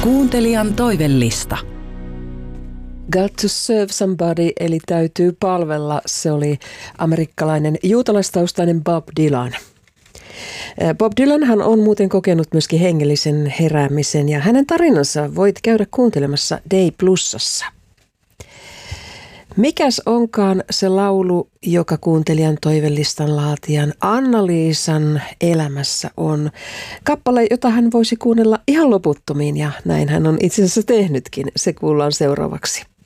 Kuuntelijan toivellista. Got to serve somebody, eli täytyy palvella. Se oli amerikkalainen juutalaistaustainen Bob Dylan. Bob Dylanhan on muuten kokenut myöskin hengellisen heräämisen ja hänen tarinansa voit käydä kuuntelemassa Day Plusassa. Mikäs onkaan se laulu, joka kuuntelijan toivelistan laatijan Anna-Liisan elämässä on? Kappale, jota hän voisi kuunnella ihan loputtomiin ja näin hän on itse asiassa tehnytkin. Se kuullaan seuraavaksi.